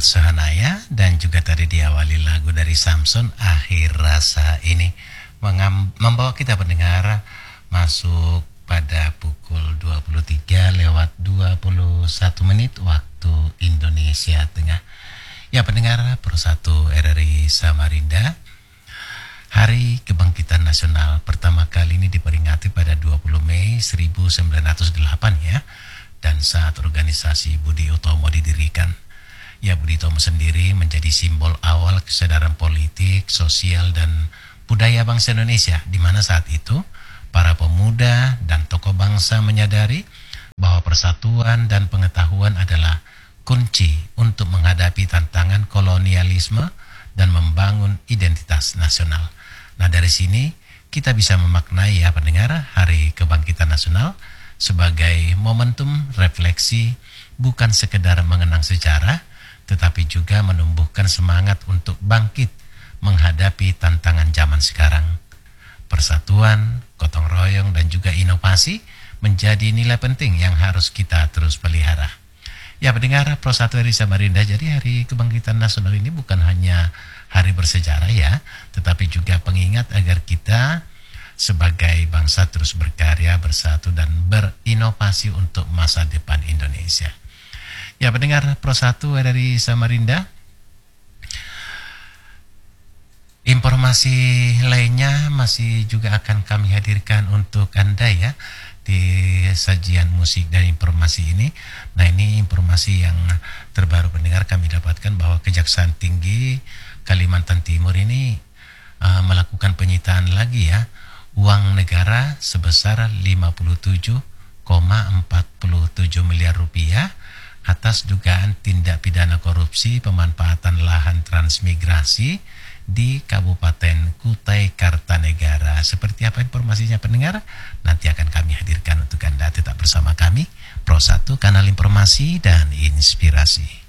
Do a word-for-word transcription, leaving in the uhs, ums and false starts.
Ruth Sahanaya, dan juga tadi diawali lagu dari Samson, Akhir Rasa Ini, mengam, membawa kita pendengar masuk pada pukul dua puluh tiga lewat dua puluh satu menit waktu Indonesia Tengah. Ya pendengar Pro satu R R I Samarinda, Hari Kebangkitan Nasional pertama kali ini diperingati pada dua puluh Mei seribu sembilan ratus delapan ya, dan saat organisasi Budi Utomo didirikan. Ya, Budi Utomo sendiri menjadi simbol awal kesadaran politik, sosial, dan budaya bangsa Indonesia, di mana saat itu para pemuda dan tokoh bangsa menyadari bahwa persatuan dan pengetahuan adalah kunci untuk menghadapi tantangan kolonialisme dan membangun identitas nasional. Nah, dari sini kita bisa memaknai ya pendengar Hari Kebangkitan Nasional sebagai momentum refleksi, bukan sekedar mengenang sejarah, tetapi juga menumbuhkan semangat untuk bangkit menghadapi tantangan zaman sekarang. Persatuan, gotong royong, dan juga inovasi menjadi nilai penting yang harus kita terus pelihara. Ya pendengar Pro satu R R I Samarinda, jadi Hari Kebangkitan Nasional ini bukan hanya hari bersejarah ya, tetapi juga pengingat agar kita sebagai bangsa terus berkarya, bersatu, dan berinovasi untuk masa depan Indonesia. Ya pendengar Pro satu R R I Samarinda, informasi lainnya masih juga akan kami hadirkan untuk Anda ya di sajian musik dan informasi ini. Nah, ini informasi yang terbaru pendengar kami dapatkan bahwa Kejaksaan Tinggi Kalimantan Timur ini uh, melakukan penyitaan lagi ya uang negara sebesar lima puluh tujuh koma empat tujuh miliar rupiah atas dugaan tindak pidana korupsi pemanfaatan lahan transmigrasi di Kabupaten Kutai Kartanegara. Seperti apa informasinya pendengar? Nanti akan kami hadirkan untuk Anda. Tetap bersama kami, Pro satu, kanal informasi dan inspirasi.